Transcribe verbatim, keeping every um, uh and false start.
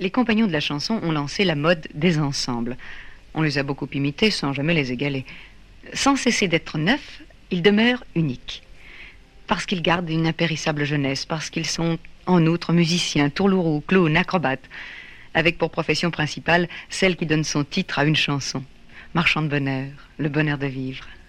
les compagnons de la chanson ont lancé la mode des ensembles. On les a beaucoup imités sans jamais les égaler. Sans cesser d'être neufs, ils demeurent uniques. Parce qu'ils gardent une impérissable jeunesse, parce qu'ils sont en outre musiciens, tourlourous, clowns, acrobates, avec pour profession principale celle qui donne son titre à une chanson. Marchand de bonheur, le bonheur de vivre.